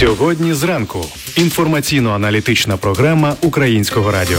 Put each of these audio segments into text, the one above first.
Сьогодні зранку. Інформаційно-аналітична програма Українського радіо.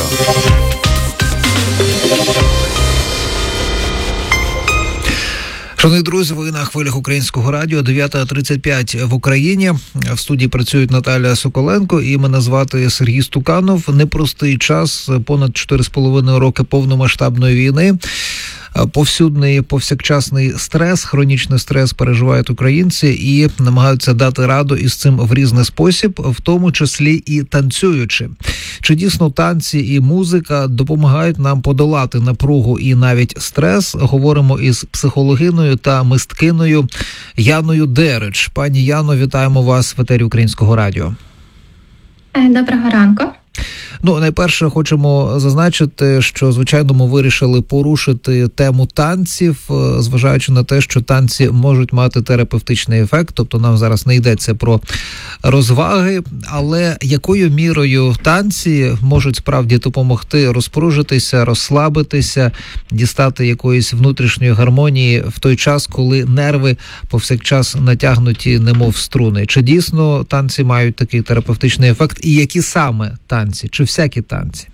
Шановні друзі, ви на хвилях Українського радіо, 9:35 в Україні. В студії працюють Наталя Соколенко і мене звати Сергій Стуканов. Непростий час, понад 4,5 роки повномасштабної війни. Повсюдний, повсякчасний стрес, хронічний стрес переживають українці і намагаються дати раду із цим в різний спосіб, в тому числі і танцюючи. Чи дійсно танці і музика допомагають нам подолати напругу і навіть стрес? Говоримо із психологиною та мисткиною Яною Дерич. Пані Яно, вітаємо вас в етері Українського радіо. Доброго ранку. Найперше хочемо зазначити, що, звичайно, ми вирішили порушити тему танців, зважаючи на те, що танці можуть мати терапевтичний ефект, тобто нам зараз не йдеться про розваги, але якою мірою танці можуть справді допомогти розпружитися, розслабитися, дістати якоїсь внутрішньої гармонії в той час, коли нерви повсякчас натягнуті, немов струни? Чи дійсно танці мають такий терапевтичний ефект? І які саме танці? Чи всякі танці?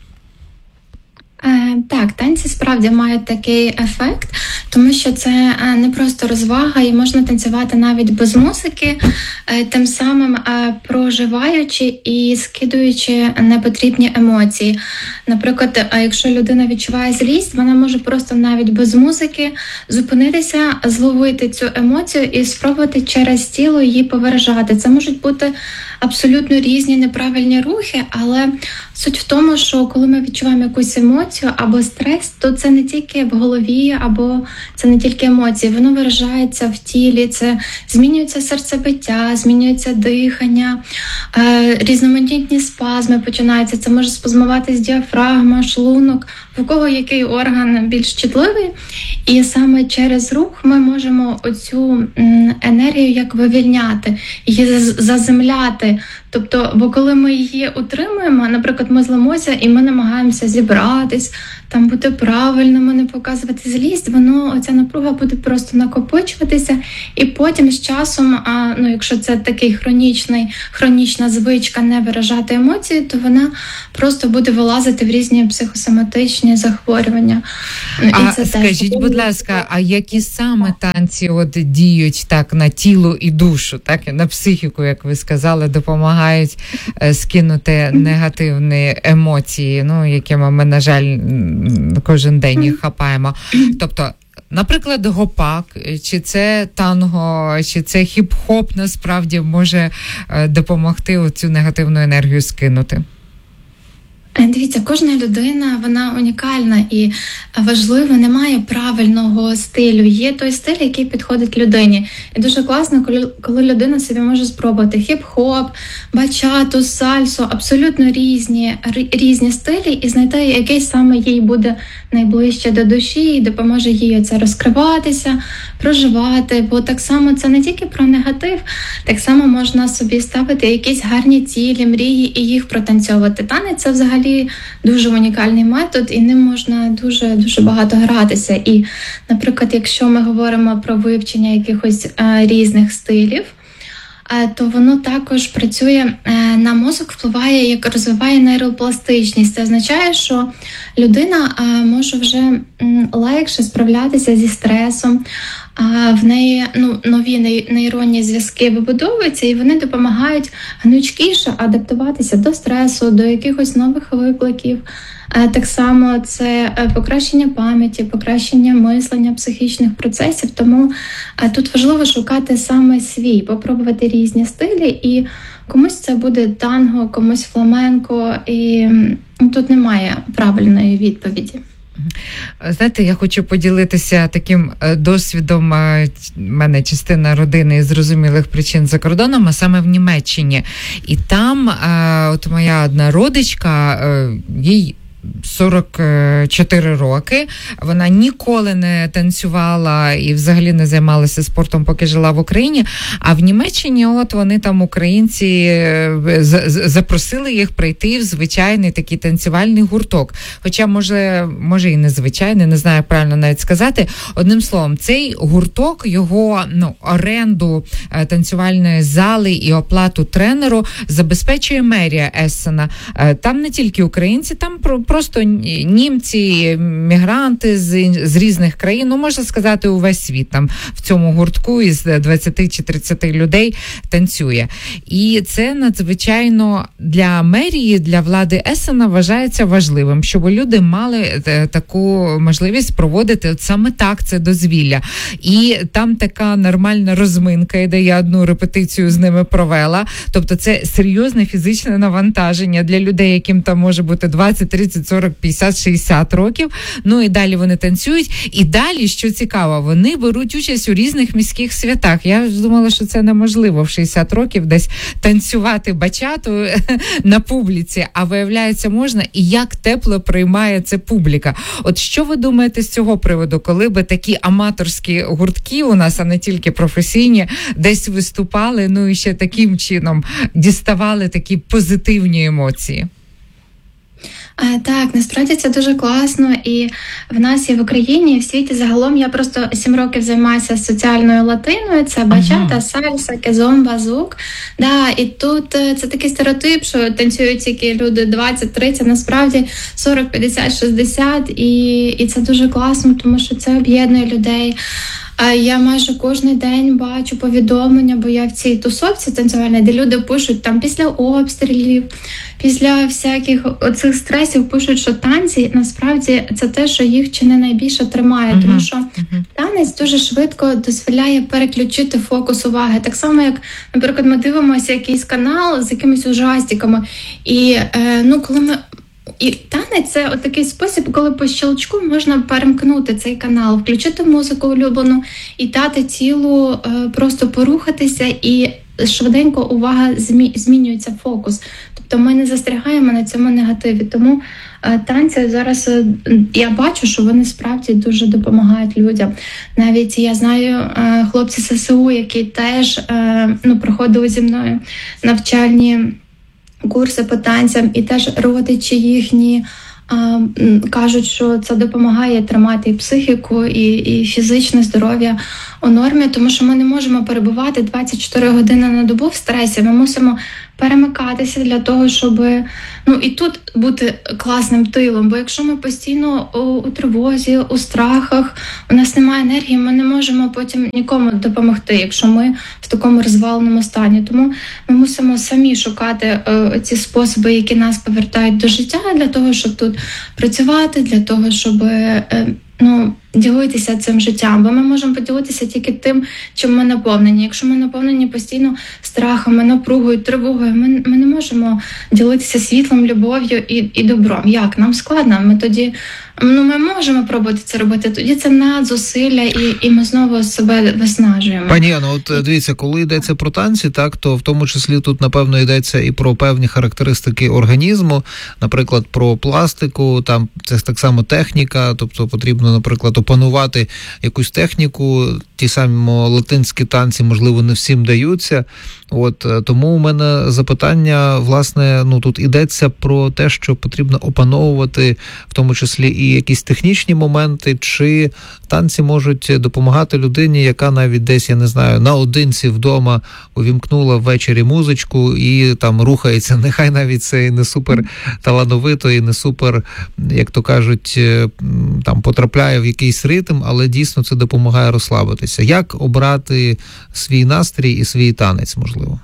Так, танці справді мають такий ефект, тому що це не просто розвага, і можна танцювати навіть без музики, тим самим проживаючи і скидуючи непотрібні емоції. Наприклад, якщо людина відчуває злість, вона може просто навіть без музики зупинитися, зловити цю емоцію і спробувати через тіло її повиражати. Це можуть бути абсолютно різні неправильні рухи, але суть в тому, що коли ми відчуваємо якусь емоцію або стрес, то це не тільки в голові, або це не тільки емоції, воно виражається в тілі, це змінюється серцебиття, змінюється дихання, різноманітні спазми починаються, це може спазмуватись діафрагма, шлунок, у кого який орган більш чутливий, і саме через рух ми можемо оцю енергію як вивільняти, її заземляти. Тобто, бо коли ми її утримуємо, наприклад, ми зламося і ми намагаємося зібратись, там бути правильними, не показувати злість, оця напруга буде просто накопичуватися, і потім з часом, якщо це такий хронічна звичка не виражати емоції, то вона просто буде вилазити в різні психосоматичні захворювання. Скажіть, будь ласка, а які саме танці діють так на тіло і душу, так і на психіку, як ви сказали, допомагають скинути негативні емоції, якими ми, на жаль, кожен день їх хапаємо. Тобто, наприклад, гопак, чи це танго, чи це хіп-хоп насправді може допомогти оцю негативну енергію скинути? Дивіться, кожна людина, вона унікальна і важливо, немає правильного стилю. Є той стиль, який підходить людині. І дуже класно, коли людина собі може спробувати хіп-хоп, бачату, сальсу, абсолютно різні стилі, і знайти, який саме їй буде найближче до душі і допоможе їй це розкриватися, проживати. Бо так само це не тільки про негатив, так само можна собі ставити якісь гарні цілі, мрії і їх протанцьовувати. Танець – це взагалі дуже унікальний метод, і ним можна дуже багато гратися. І, наприклад, якщо ми говоримо про вивчення якихось різних стилів, то воно також працює на мозок, впливає, як розвиває нейропластичність. Це означає, що людина може вже легше справлятися зі стресом, в неї нові нейронні зв'язки вибудовуються, і вони допомагають гнучкіше адаптуватися до стресу, до якихось нових викликів. Так само це покращення пам'яті, покращення мислення, психічних процесів. Тому тут важливо шукати саме свій, попробувати різні стилі. І комусь це буде танго, комусь фламенко. І тут немає правильної відповіді. Знаєте, я хочу поділитися таким досвідом. У мене частина родини з зрозумілих причин за кордоном, а саме в Німеччині. І там от моя одна родичка, їй 44 роки. Вона ніколи не танцювала і взагалі не займалася спортом, поки жила в Україні. А в Німеччині от вони там, українці, запросили їх прийти в звичайний такий танцювальний гурток. Хоча, може і незвичайний, не знаю, як правильно навіть сказати. Одним словом, цей гурток, його оренду танцювальної зали і оплату тренеру забезпечує мерія Ессена. Там не тільки українці, там просто німці, мігранти з різних країн, можна сказати, увесь світ там в цьому гуртку із 20 чи 30 людей танцює. І це надзвичайно для мерії, для влади Ессена вважається важливим, щоб люди мали таку можливість проводити от саме так це дозвілля. І там така нормальна розминка іде, я одну репетицію з ними провела. Тобто це серйозне фізичне навантаження для людей, яким там може бути 20, 30, 40, 50, 60 років. Ну і далі вони танцюють. І далі, що цікаво, вони беруть участь у різних міських святах. Я ж думала, що це неможливо в 60 років десь танцювати бачату на публіці, а виявляється можна. І як тепло приймає це публіка. От що ви думаєте з цього приводу, коли би такі аматорські гуртки у нас, а не тільки професійні, десь виступали, ну і ще таким чином діставали такі позитивні емоції? Так, насправді це дуже класно, і в нас і в Україні, і в світі загалом я просто 7 років займаюся соціальною латиною, це бачата, сальса, кізомба, зук. Да, і тут це такий стереотип, що танцюють тільки люди 20-30, насправді 40, 50, 60, і це дуже класно, тому що це об'єднує людей. Я майже кожен день бачу повідомлення, бо я в цій тусовці танцювальній, де люди пишуть там після обстрілів, після всяких оцих стресів пишуть, що танці насправді це те, що їх чи не найбільше тримає, тому що танець дуже швидко дозволяє переключити фокус уваги. Так само, як, наприклад, ми дивимося якийсь канал з якимись ужастиками, і коли ми... І танець – це такий спосіб, коли по щелчку можна перемкнути цей канал, включити музику улюблену і дати тілу просто порухатися, і швиденько увага змінюється, фокус. Тобто ми не застрягаємо на цьому негативі. Тому танці зараз, я бачу, що вони справді дуже допомагають людям. Навіть я знаю хлопці ССУ, які теж проходили зі мною навчальні курси по танцям, і теж родичі їхні кажуть, що це допомагає тримати і психіку, і фізичне здоров'я у нормі, тому що ми не можемо перебувати 24 години на добу в стресі. Ми мусимо перемикатися для того, щоб і тут бути класним тилом. Бо якщо ми постійно у тривозі, у страхах, у нас немає енергії, ми не можемо потім нікому допомогти, якщо ми в такому розваленому стані. Тому ми мусимо самі шукати ці способи, які нас повертають до життя, для того, щоб тут працювати, для того, щоб ділитися цим життям, бо ми можемо поділитися тільки тим, чим ми наповнені. Якщо ми наповнені постійно страхами, напругою, тривогою, ми не можемо ділитися світлом, любов'ю і добром. Як? Нам складно. Ми тоді ми можемо пробувати це робити, тоді це надзусилля, і ми знову себе виснажуємо. Пані Яно, от дивіться, коли йдеться про танці, так, то в тому числі тут, напевно, йдеться і про певні характеристики організму, наприклад, про пластику, там це так само техніка, тобто потрібно, наприклад, опанувати якусь техніку, ті самі латинські танці, можливо, не всім даються. От тому у мене запитання, власне, тут йдеться про те, що потрібно опановувати, в тому числі і якісь технічні моменти, чи танці можуть допомагати людині, яка навіть десь, я не знаю, наодинці вдома увімкнула ввечері музичку і там рухається, нехай навіть це і не супер талановито, і не супер, як то кажуть, там потрапляє в якийсь ритм, але дійсно це допомагає розслабитися. Як обрати свій настрій і свій танець, можливо?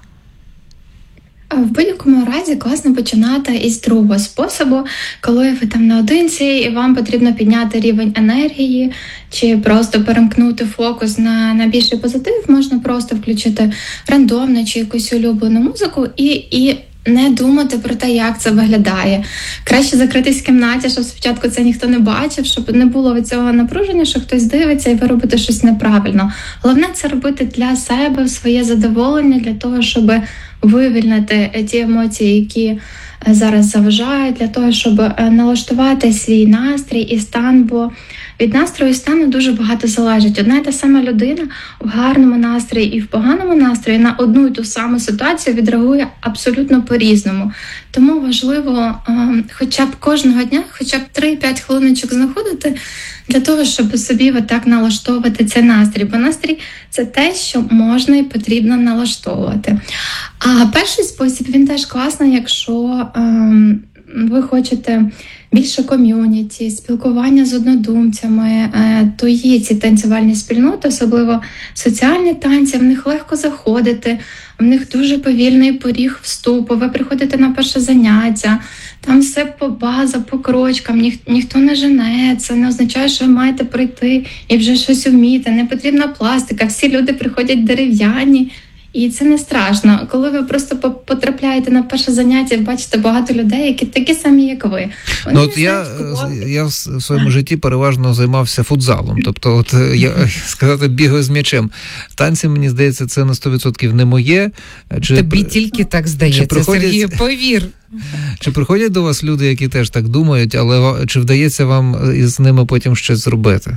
В будь-якому разі класно починати із другого способу, коли ви там наодинці і вам потрібно підняти рівень енергії, чи просто перемкнути фокус на більший позитив, можна просто включити рандомну чи якусь улюблену музику і не думати про те, як це виглядає. Краще закритись в кімнаті, щоб спочатку це ніхто не бачив, щоб не було від цього напруження, що хтось дивиться і ви робите щось неправильно. Головне це робити для себе, в своє задоволення, для того, щоб вивільнити ті емоції, які зараз заважають, для того, щоб налаштувати свій настрій і стан, бо від настрою і стану дуже багато залежить. Одна і та сама людина в гарному настрої і в поганому настрої на одну і ту саму ситуацію відреагує абсолютно по-різному. Тому важливо хоча б кожного дня, хоча б 3-5 хвилиночок знаходити для того, щоб собі отак налаштовувати цей настрій. Бо настрій – це те, що можна і потрібно налаштовувати. А перший спосіб, він теж класний, якщо ви хочете більше ком'юніті, спілкування з однодумцями, то є ці танцювальні спільноти, особливо соціальні танці, в них легко заходити, в них дуже повільний поріг вступу, ви приходите на перше заняття, там все по база, по крочкам, ніхто не жене, це не означає, що ви маєте прийти і вже щось вміти, не потрібна пластика, всі люди приходять дерев'яні, і це не страшно. Коли ви просто потрапляєте на перше заняття, бачите багато людей, які такі самі, як ви. Ну, от я в своєму житті переважно займався футзалом. Тобто, от я сказати, бігаю з м'ячем. Танці, мені здається, це на 100% не моє. Тобі тільки так здається, Сергію, повір. Чи приходять до вас люди, які теж так думають, але чи вдається вам із ними потім щось зробити?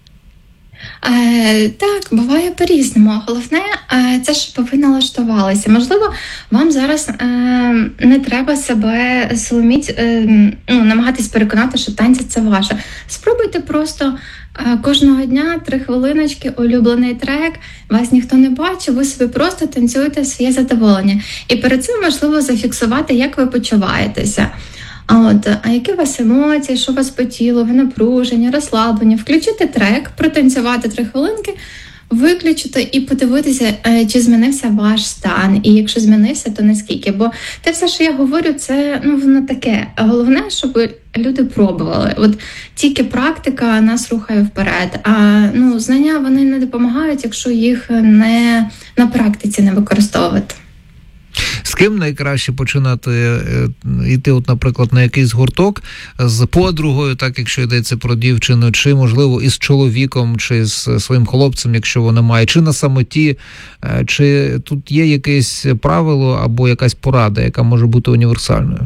Так, буває по-різному. Головне, це щоб ви налаштувалися. Можливо, вам зараз не треба себе намагатись переконати, що танці – це ваше. Спробуйте просто кожного дня 3 хвилиночки, улюблений трек, вас ніхто не бачить, ви собі просто танцюєте своє задоволення. І перед цим важливо зафіксувати, як ви почуваєтеся. А які у вас емоції, що у вас по тілу, ви напружені, розслаблені. Включити трек, протанцювати 3 хвилинки, виключити і подивитися, чи змінився ваш стан. І якщо змінився, то наскільки. Бо те все, що я говорю, це воно таке. Головне, щоб люди пробували. От тільки практика нас рухає вперед. А знання вони не допомагають, якщо їх не на практиці не використовувати. З ким найкраще починати йти, от, наприклад, на якийсь гурток з подругою, так, якщо йдеться про дівчину, чи, можливо, із чоловіком, чи з своїм хлопцем, якщо вона має, чи на самоті, чи тут є якесь правило або якась порада, яка може бути універсальною?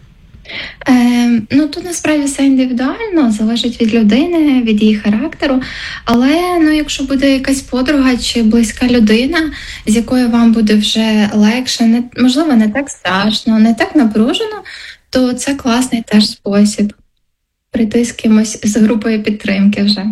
Тут насправді все індивідуально, залежить від людини, від її характеру, але якщо буде якась подруга чи близька людина, з якою вам буде вже легше, можливо, не так страшно, не так напружено, то це класний теж спосіб прийти з кимось з групою підтримки вже.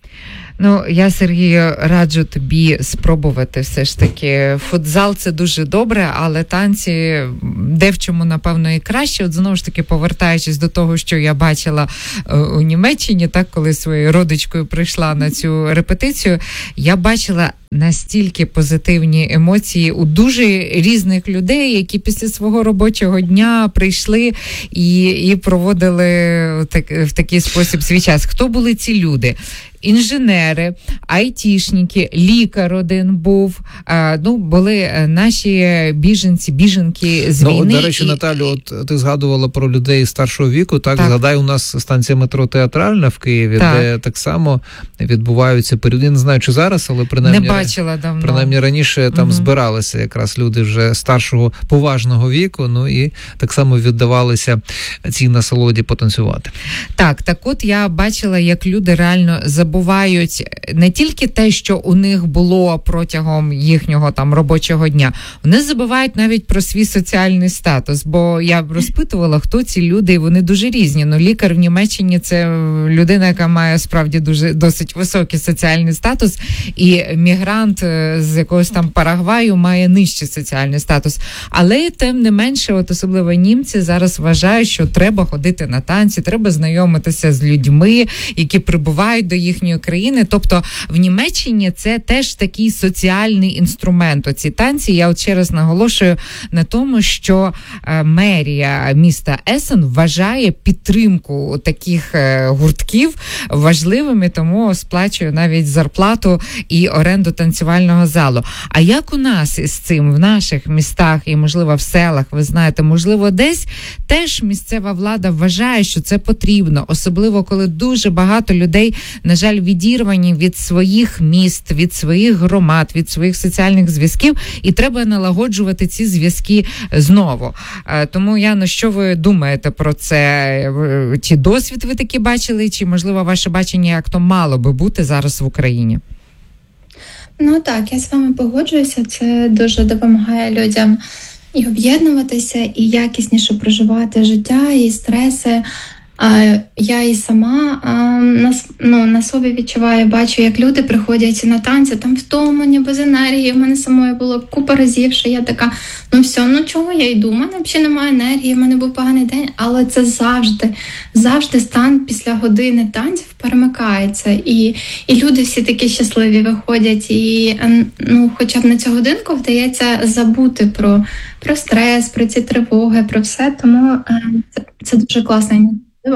Я, Сергію, раджу тобі спробувати все ж таки. Футзал – це дуже добре, але танці де в чому, напевно, і краще. От знову ж таки, повертаючись до того, що я бачила у Німеччині, так, коли своєю родичкою прийшла на цю репетицію, я бачила настільки позитивні емоції у дуже різних людей, які після свого робочого дня прийшли і проводили в такий спосіб свій час. Хто були ці люди? Інженери, айтішники, лікар один був, були наші біженки з війни. До речі, Наталю, от ти згадувала про людей старшого віку, так. Згадай, у нас станція метро Театральна в Києві, де так само відбуваються періоди. Я не знаю, чи зараз, але принаймні, не бачила давно. Принаймні раніше там збиралися якраз люди вже старшого, поважного віку, і так само віддавалися цій насолоді потанцювати. Так от я бачила, як люди реально забувають не тільки те, що у них було протягом їхнього там робочого дня, вони забувають навіть про свій соціальний статус, бо я розпитувала, хто ці люди, і вони дуже різні. Лікар в Німеччині – це людина, яка має справді досить високий соціальний статус, і мігрант з якогось там Парагваю має нижчий соціальний статус. Але тим не менше, особливо німці зараз вважають, що треба ходити на танці, треба знайомитися з людьми, які прибувають до їхньої країни. Тобто в Німеччині це теж такий соціальний інструмент. Оці танці, я ще раз наголошую на тому, що мерія міста Есен вважає підтримку таких гуртків важливими, тому сплачує навіть зарплату і оренду танцювального залу. А як у нас із цим в наших містах і, можливо, в селах, ви знаєте, можливо, десь теж місцева влада вважає, що це потрібно, особливо коли дуже багато людей, на жаль, відірвані від своїх міст, від своїх громад, від своїх соціальних зв'язків, і треба налагоджувати ці зв'язки знову. Тому, Яно, що ви думаєте про це? Чи досвід ви таки бачили, чи, можливо, ваше бачення, як то мало би бути зараз в Україні? Ну так, я з вами погоджуюся. Це дуже допомагає людям і об'єднуватися, і якісніше проживати життя, і стреси. Я і сама на собі відчуваю, бачу, як люди приходять на танці, там втомлені, без енергії. У мене самої було купа разів, що я така, ну все, чого я йду? У мене взагалі немає енергії, в мене був поганий день. Але це завжди стан після години танців перемикається. І люди всі такі щасливі виходять. І хоча б на цю годинку вдається забути про стрес, про ці тривоги, про все. Тому це дуже класно.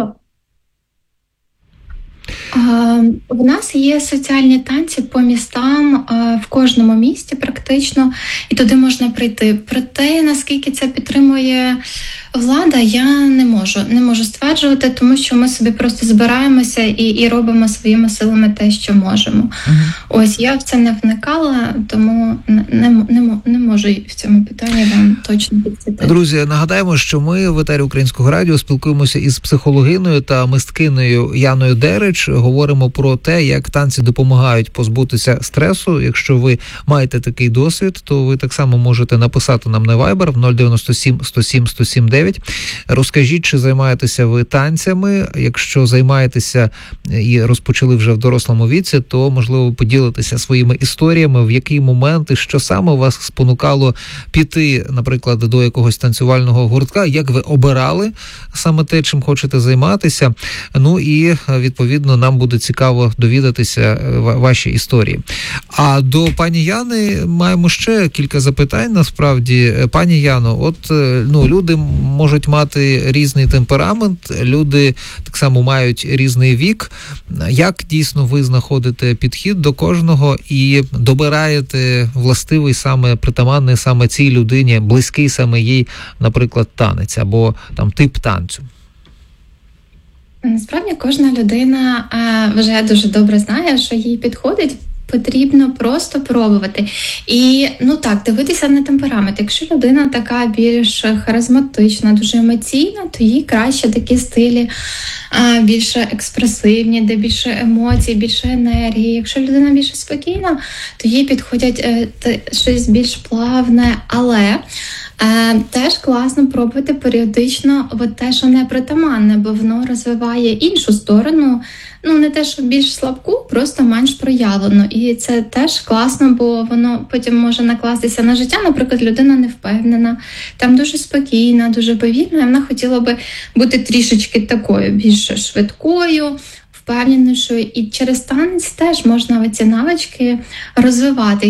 У нас є соціальні танці по містам в кожному місті практично, і туди можна прийти. Проте, наскільки це підтримує влада, я не можу стверджувати, тому що ми собі просто збираємося і робимо своїми силами те, що можемо. Ось, я в це не вникала, тому не можу в цьому питанні вам точно підсвітити. Друзі, нагадаємо, що ми в етері Українського радіо спілкуємося із психологиною та мисткинею Яною Дерич. Говоримо про те, як танці допомагають позбутися стресу. Якщо ви маєте такий досвід, то ви так само можете написати нам на Viber в 097 107 107 9. Розкажіть, чи займаєтеся ви танцями. Якщо займаєтеся і розпочали вже в дорослому віці, то, можливо, поділитися своїми історіями, в який момент і що саме вас спонукало піти, наприклад, до якогось танцювального гуртка, як ви обирали саме те, чим хочете займатися. Ну і, відповідно, нам буде цікаво довідатися ваші історії. А до пані Яни маємо ще кілька запитань, насправді. Пані Яно, от, люди можуть мати різний темперамент, люди так само мають різний вік. Як дійсно ви знаходите підхід до кожного і добираєте властивий саме, притаманний саме цій людині, близький саме їй, наприклад, танець або там тип танцю? Насправді кожна людина вже дуже добре знає, що їй підходить. Потрібно просто пробувати. І, дивитися на темперамент. Якщо людина така більш харизматична, дуже емоційна, то їй краще такі стилі більш експресивні, де більше емоцій, більше енергії. Якщо людина більш спокійна, то їй підходять щось більш плавне, але теж класно пробувати періодично те, що не притаманне, бо воно розвиває іншу сторону, не те, що більш слабку, просто менш проявлену. І це теж класно, бо воно потім може накластися на життя. Наприклад, людина не впевнена, там дуже спокійна, дуже повільна, і вона хотіла би бути трішечки такою, більш швидкою, впевненішою. І через танець теж можна ці навички розвивати.